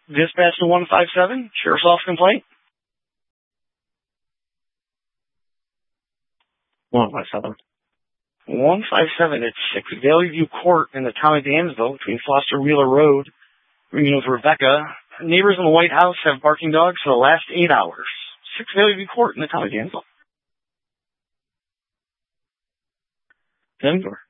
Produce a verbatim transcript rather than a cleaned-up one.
Dispatch to one five seven, Sheriff's Office complaint. one five seven. one five seven, it's six Valley View Court in the town of Dansville between Foster Wheeler Road. Ringing with Rebecca. Neighbors in the White House have barking dogs for the last eight hours. six Valley View Court in the town of Dansville. Denver.